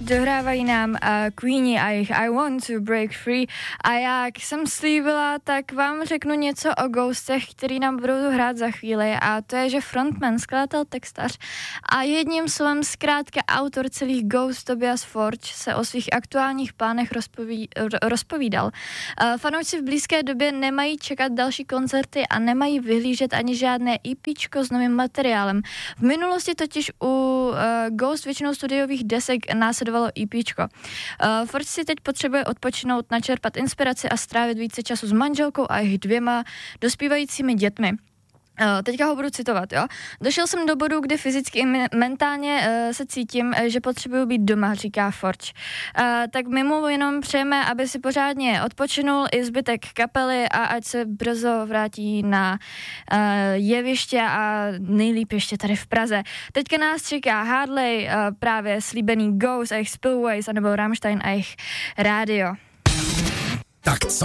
Dohrávají nám Queenie a jejich I Want to Break Free a jak jsem slíbila, tak vám řeknu něco o Ghostech, který nám budou hrát za chvíli a to je, že frontman, skladatel, textař a jedním slovem zkrátka autor celých Ghost Tobias Forge se o svých aktuálních plánech rozpovídal. Fanoušci v blízké době nemají čekat další koncerty a nemají vyhlížet ani žádné EPčko s novým materiálem. V minulosti totiž u Ghost většinou studiových desek následovalo EPčko. Forge si teď potřebuje odpočinout, načerpat inspiraci a strávit více času s manželkou a jejich 2 dospívajícími dětmi. Teďka ho budu citovat, jo. Došel jsem do bodu, kdy fyzicky i mentálně se cítím, že potřebuju být doma, říká Forge. Tak my mu jenom přejeme, aby si pořádně odpočinul i zbytek kapely a ať se brzo vrátí na jeviště a nejlíp ještě tady v Praze. Teďka nás čeká Hardley, právě slíbený Ghost a jejich Spillways, anebo Rammstein a jejich rádio. Tak co?